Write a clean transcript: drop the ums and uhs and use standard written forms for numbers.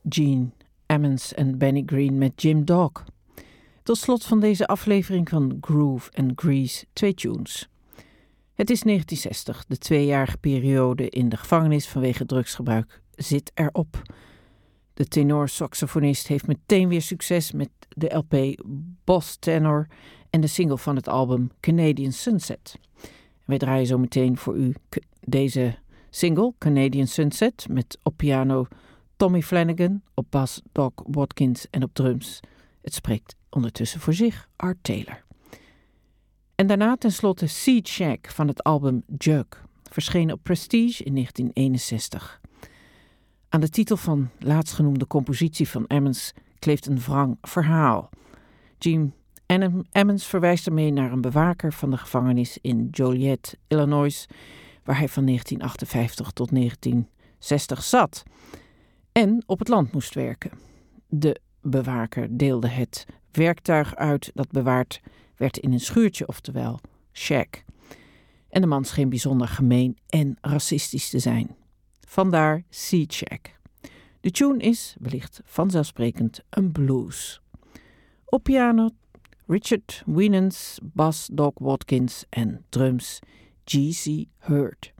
Gene Ammons en Benny Green met Jim Dog. Tot slot van deze aflevering van Groove and Grease 2 tunes. Het is 1960, de 2-jarige periode in de gevangenis vanwege drugsgebruik zit erop. De tenor-saxofonist heeft meteen weer succes met de LP Boss Tenor en de single van het album Canadian Sunset. Wij draaien zo meteen voor u deze single, Canadian Sunset, met op piano Tommy Flanagan, op bas Doc Watkins en op drums. Het spreekt ondertussen voor zich, Art Taylor. En daarna tenslotte Seed Shack van het album Jug, verschenen op Prestige in 1961. Aan de titel van laatstgenoemde compositie van Ammons kleeft een wrang verhaal. Gene Ammons verwijst ermee naar een bewaker van de gevangenis in Joliet, Illinois, waar hij van 1958 tot 1960 zat en op het land moest werken. De bewaker deelde het werktuig uit dat bewaard werd in een schuurtje, oftewel shack. En de man scheen bijzonder gemeen en racistisch te zijn. Vandaar Seed Shack. De tune is, wellicht vanzelfsprekend, een blues. Op piano Richard Winans, bas Doc Watkins en drums G.C. Hurd.